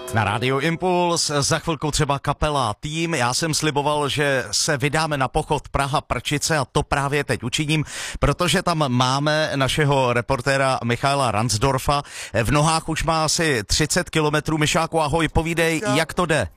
Na Rádio Impuls za chvilku třeba kapela Tým. Já jsem sliboval, že se vydáme na pochod Praha-Prčice a to právě teď učiním, protože tam máme našeho reportéra Michaela Ransdorfa. V nohách už má asi 30 kilometrů. Mišáku, ahoj, povídej, jak to jde?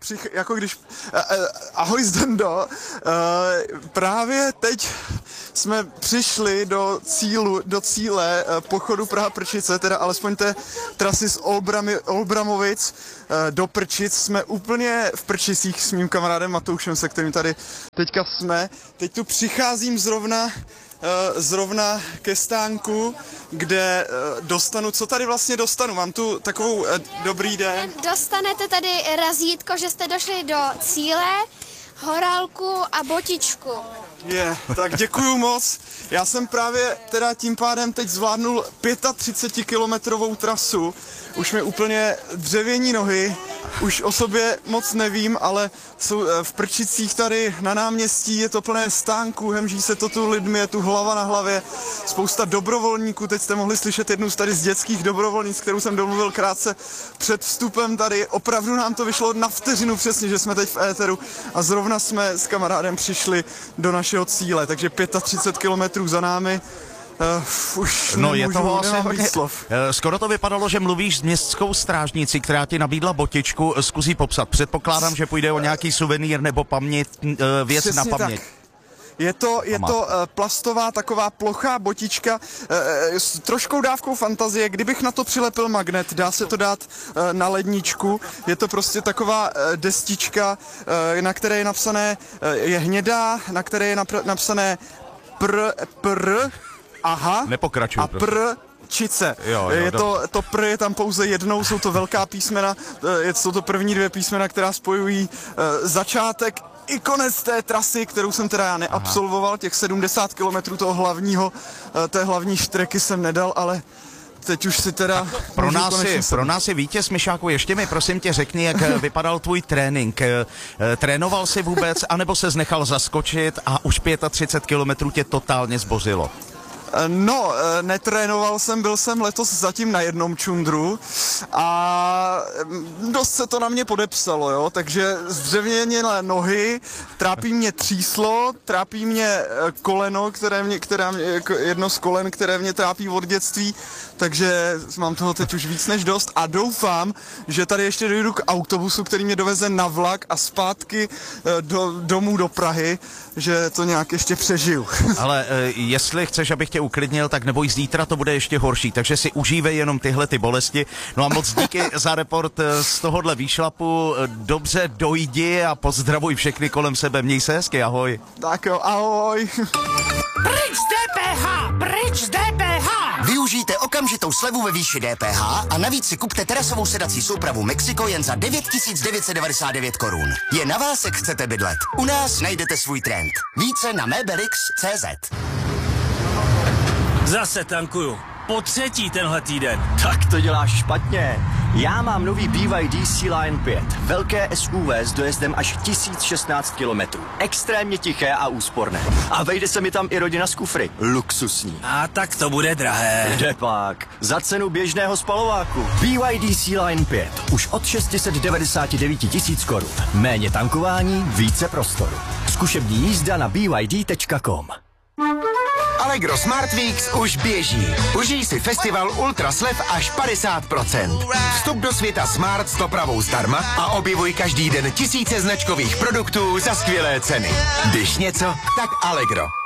Ahoj Zdendo, právě teď jsme přišli do cíle pochodu Praha-Prčice, teda alespoň té trasy z Olbramovic do Prčic. Jsme úplně v Prčicích s mým kamarádem Matoušem, se kterým tady teďka jsme. Teď tu přicházím zrovna ke stánku, kde dostanu, co tady vlastně dostanu? Mám tu takovou dobrý den. Dostanete tady razítko, že jste došli do cíle, horálku a botičku. Tak děkuju moc. Já jsem právě teda tím pádem teď zvládnul 35kilometrovou trasu. Už mi úplně dřevění nohy, už o sobě moc nevím, ale jsou v Prčicích tady na náměstí, je to plné stánků, hemží se to tu lidmi, je tu hlava na hlavě, spousta dobrovolníků, teď jste mohli slyšet jednu z tady z dětských dobrovolnic, kterou jsem domluvil krátce před vstupem tady, opravdu nám to vyšlo na vteřinu přesně, že jsme teď v éteru a zrovna jsme s kamarádem přišli do našeho cíle, takže 35 kilometrů za námi. Už no, nemůžu, je toho asi hodně slov. Skoro to vypadalo, že mluvíš s městskou strážnicí, která ti nabídla botičku. Zkusí popsat. Předpokládám, že půjde o nějaký suvenýr nebo věc na paměť. Tak. Je to plastová taková plochá botička s troškou dávkou fantazie. Kdybych na to přilepil magnet, dá se to dát na ledničku. Je to prostě taková destička, na které je napsané, je hnědá, na které je napsané aha, nepokračuju, a Prčice. Jo, to pr je tam pouze jednou, jsou to velká písmena, jsou to první dvě písmena, která spojují začátek i konec té trasy, kterou jsem teda já neabsolvoval, těch 70 kilometrů té hlavní štreky jsem nedal, ale teď už si teda... Pro nás je vítěz, Mišáku, ještě mi prosím tě řekni, jak vypadal tvůj trénink. Trénoval jsi vůbec, anebo ses nechal zaskočit a už 35 kilometrů tě totálně zbořilo? No, netrénoval jsem, byl jsem letos zatím na jednom čundru a dost se to na mě podepsalo, jo, takže zdřevěněné nohy, trápí mě tříslo, trápí mě koleno, jedno z kolen, které mě trápí od dětství, takže mám toho teď už víc než dost a doufám, že tady ještě dojdu k autobusu, který mě doveze na vlak a zpátky domů do Prahy, že to nějak ještě přežiju. Ale jestli chceš, abych tě uklidnil, tak neboj, zítra to bude ještě horší, takže si užívej jenom tyhle ty bolesti. No a moc díky za report z tohohle výšlapu, dobře dojdi a pozdravuj všechny kolem sebe, měj se hezky, ahoj. Tak jo, ahoj. Pryč z DPH, pryč z DPH! Využijte okamžitou slevu ve výši DPH a navíc si kupte terasovou sedací soupravu Mexiko jen za 9999 korun. Je na vás, jak chcete bydlet. U nás najdete svůj trend. Více na mebelix.cz. Zase tankuju. Po třetí tenhle týden. Tak to děláš špatně. Já mám nový BYD C-Line 5. Velké SUV s dojezdem až 1016 km. Extrémně tiché a úsporné. A vejde se mi tam i rodina z kufry. Luxusní. A tak to bude drahé. Kde pak? Za cenu běžného spalováku. BYD C-Line 5. Už od 699 tisíc korun. Méně tankování, více prostoru. Zkušební jízda na byd.com. Allegro Smart Weeks už běží. Užij si festival Ultra slev až 50%. Vstup do světa Smart s dopravou zdarma a objevuj každý den tisíce značkových produktů za skvělé ceny. Když něco, tak Allegro.